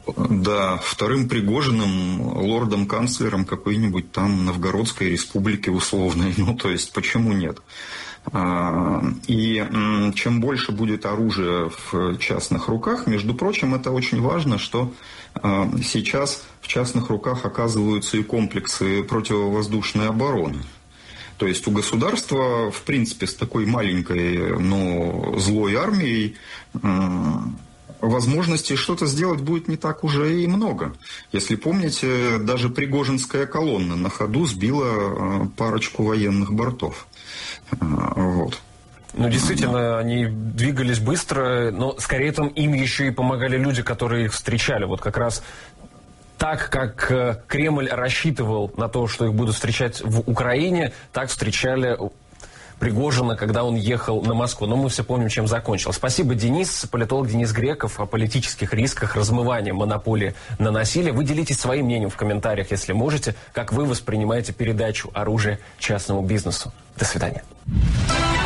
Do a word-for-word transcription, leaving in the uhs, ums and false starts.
Да, вторым Пригожиным, лордом-канцлером какой-нибудь там Новгородской республики условной. Ну, то есть, почему нет? И чем больше будет оружия в частных руках, между прочим, это очень важно, что сейчас в частных руках оказываются и комплексы противовоздушной обороны. То есть у государства, в принципе, с такой маленькой, но злой армией возможностей что-то сделать будет не так уже и много. Если помните, даже Пригожинская колонна на ходу сбила парочку военных бортов. Вот. Ну, действительно, они двигались быстро, но скорее там им еще и помогали люди, которые их встречали. Вот как раз так, как Кремль рассчитывал на то, что их будут встречать в Украине, так встречали Пригожина, когда он ехал на Москву. Но мы все помним, чем закончил. Спасибо, Денис. Политолог Денис Греков о политических рисках размывания монополии на насилие. Вы делитесь своим мнением в комментариях, если можете, как вы воспринимаете передачу оружия частному бизнесу. До свидания.